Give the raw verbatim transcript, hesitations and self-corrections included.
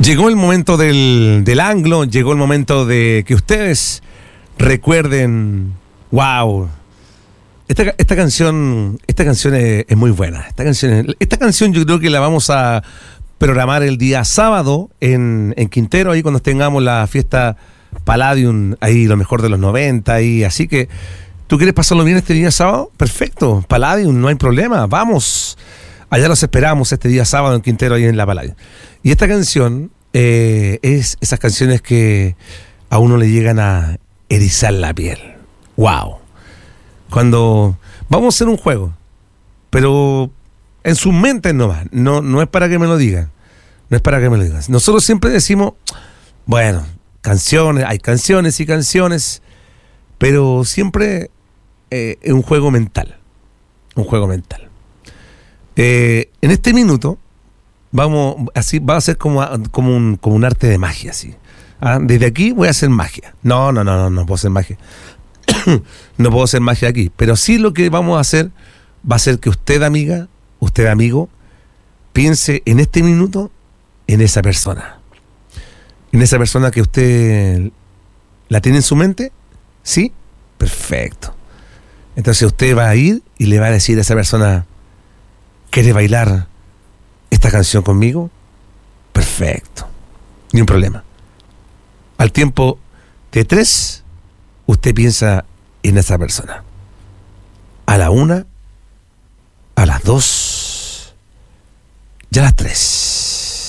Llegó el momento del, del anglo, llegó el momento de que ustedes recuerden, wow, esta, esta canción, esta canción es, es muy buena. Esta canción, esta canción yo creo que la vamos a programar el día sábado en, en Quintero, ahí cuando tengamos la fiesta Palladium, ahí lo mejor de los noventa, y así que ¿tú quieres pasarlo bien este día sábado? Perfecto, Palladium, no hay problema, vamos. Allá los esperamos este día sábado en Quintero, ahí en la Palladium. Y esta canción eh, es esas canciones que a uno le llegan a erizar la piel. ¡Wow! Cuando vamos a hacer un juego, pero en sus mentes nomás, no, no es para que me lo digan, no es para que me lo digan. Nosotros siempre decimos, bueno, canciones, hay canciones y canciones, pero siempre eh, es un juego mental, un juego mental. Eh, en este minuto vamos así, va a ser como, como, un, como un arte de magia, así. ¿Ah? Desde aquí voy a hacer magia. No, no, no, no, no puedo hacer magia. No puedo hacer magia aquí. Pero sí lo que vamos a hacer va a ser que usted, amiga, usted, amigo, piense en este minuto en esa persona. En esa persona que usted la tiene en su mente. ¿Sí? Perfecto. Entonces usted va a ir y le va a decir a esa persona: ¿quiere bailar esta canción conmigo? Perfecto. Ni un problema. Al tiempo de tres, usted piensa en esa persona. A la una, a las dos y a las tres.